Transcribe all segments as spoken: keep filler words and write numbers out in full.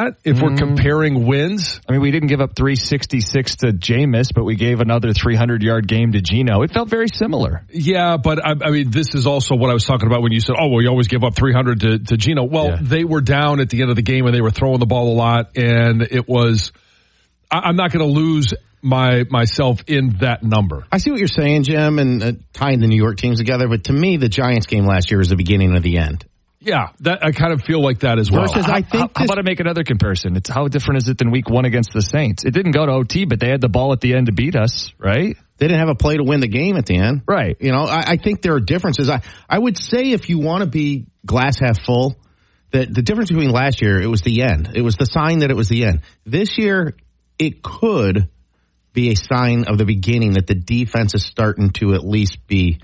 that if we're Mm. comparing wins. I mean, we didn't give up three sixty-six to Jameis, but we gave another three hundred yard game to Geno. It felt very similar. Yeah, but I, I mean, this is also what I was talking about when you said, oh, well, you always give up three hundred to, to Geno. Well, Yeah. they were down at the end of the game and they were throwing the ball a lot, and it was, I, I'm not going to lose my myself in that number. I see what you're saying, Jim, and uh, tying the New York teams together, but to me, the Giants game last year was the beginning of the end. Yeah, that I kind of feel like that as well. Versus, I How, think how, how this- about I make another comparison? It's how different is it than week one against the Saints? It didn't go to O T, but they had the ball at the end to beat us, right? They didn't have a play to win the game at the end. Right. You know, I, I think there are differences. I, I would say if you want to be glass half full, that the difference between last year, it was the end. It was the sign that it was the end. This year, it could be a sign of the beginning that the defense is starting to at least be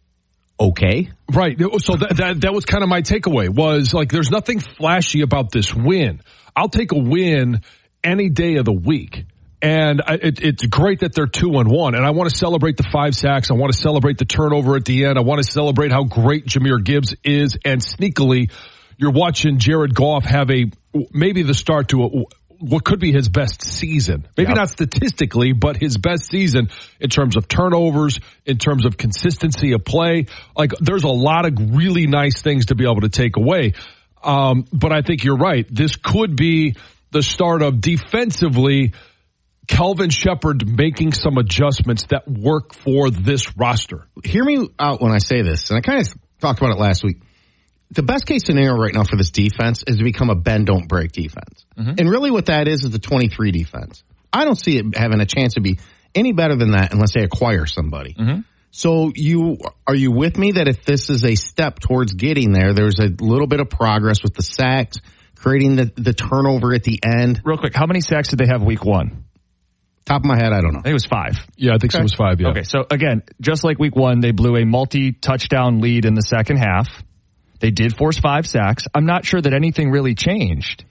okay. Right. So that, that that was kind of my takeaway was like, there's nothing flashy about this win. I'll take a win any day of the week. And I, it, it's great that they're two and one. And I want to celebrate the five sacks. I want to celebrate the turnover at the end. I want to celebrate how great Jahmyr Gibbs is. And sneakily, you're watching Jared Goff have a, maybe the start to a, what could be his best season. Maybe Yep. not statistically, but his best season in terms of turnovers, in terms of consistency of play. Like, there's a lot of really nice things to be able to take away. Um, but I think you're right. This could be the start of defensively Kelvin Shepherd making some adjustments that work for this roster. Hear me out when I say this, and I kind of talked about it last week. The best case scenario right now for this defense is to become a bend, don't break defense. Mm-hmm. And really what that is is the twenty-three defense. I don't see it having a chance to be any better than that unless they acquire somebody. Mm-hmm. So you are you with me that if this is a step towards getting there, there's a little bit of progress with the sacks, creating the, the turnover at the end? Real quick, how many sacks did they have week one? Top of my head, I don't know. I think it was five. Yeah, I think Okay. it was five, yeah. Okay, so again, just like week one, they blew a multi-touchdown lead in the second half. They did force five sacks. I'm not sure that anything really changed.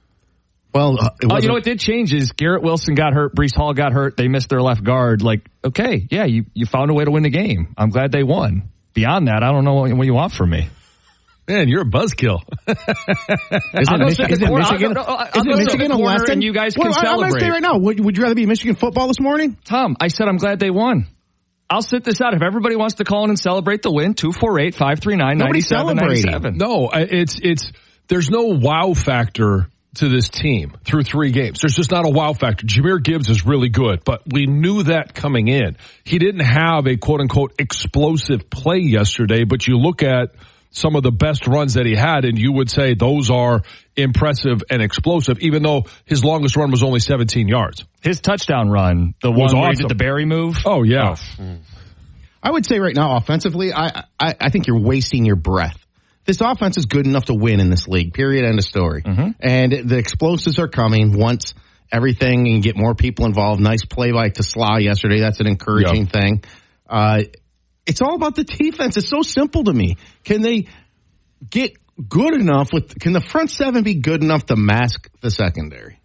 Well, uh, it Oh, wasn't, you know what did change is Garrett Wilson got hurt, Breece Hall got hurt, they missed their left guard. Like, okay, yeah, you, you found a way to win the game. I'm glad they won. Beyond that, I don't know what, what you want from me. Man, you're a buzzkill. Isn't, go Mich- second isn't quarter. Michigan, I'll go- I'll isn't go Michigan second a quarter lesson? and you guys can well, I'm going to celebrate. say right now, would, would you rather be Michigan football this morning? Tom, I said I'm glad they won. I'll sit this out. If everybody wants to call in and celebrate the win, two four eight, five three nine, nine Nobody's seven nine seven. No, I- it's, it's, there's no wow factor to this team through three games. There's just not a wow factor. Jahmyr Gibbs is really good, but we knew that coming in. He didn't have a quote unquote explosive play yesterday, but you look at some of the best runs that he had and you would say those are impressive and explosive, even though his longest run was only seventeen yards. His touchdown run, the Was one where he awesome. did the Barry move. Oh yeah. Oh. I would say right now, offensively, I, I, I think you're wasting your breath. This offense is good enough to win in this league, period, end of story. Mm-hmm. And the explosives are coming once everything and get more people involved. Nice play by Tesla yesterday. That's an encouraging Yep. thing. Uh, it's all about the defense. It's so simple to me. Can they get good enough with, can the front seven be good enough to mask the secondary?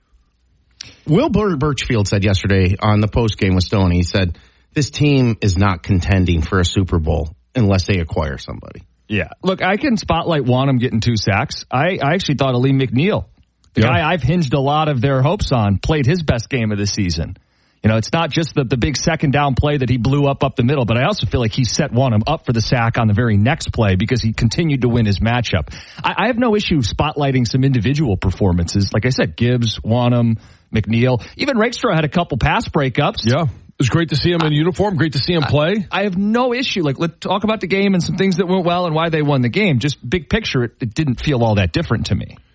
Will Birchfield said yesterday on the post game with Stoney, he said, this team is not contending for a Super Bowl unless they acquire somebody. Yeah. Look, I can spotlight Wanham getting two sacks. I, I actually thought Aleem McNeil, the Yeah. guy I've hinged a lot of their hopes on, played his best game of the season. You know, it's not just the, the big second down play that he blew up up the middle, but I also feel like he set Wanham up for the sack on the very next play because he continued to win his matchup. I, I have no issue spotlighting some individual performances. Like I said, Gibbs, Wanham, McNeil, even Rakestraw had a couple pass breakups. Yeah. It was great to see him in uniform. Great to see him play. I have no issue. Like, let's talk about the game and some things that went well and why they won the game. Just big picture, it, it didn't feel all that different to me.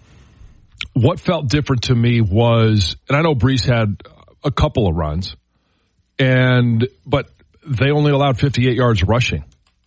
What felt different to me was, and I know Breece had a couple of runs, and but they only allowed fifty-eight yards rushing.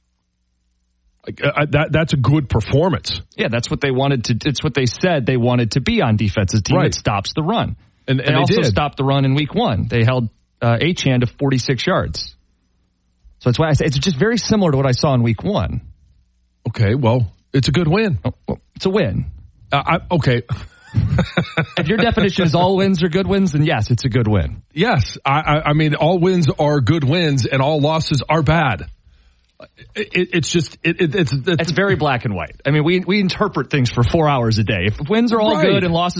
Like, uh, that that's a good performance. Yeah, that's what they wanted to. It's what they said they wanted to be on defense. A team Right. that stops the run, And, they, and they also did. stopped the run in week one. They held uh, Achane to forty-six yards. So that's why I say it's just very similar to what I saw in week one. Okay, well, it's a good win. Oh, well, it's a win. Uh, I, okay. If your definition is all wins are good wins, then yes, it's a good win. Yes, I, I, I mean, all wins are good wins, and all losses are bad. It, it, it's just it, it, it's, it's It's very black and white. I mean, we we interpret things for four hours a day. If wins are all Right. good and losses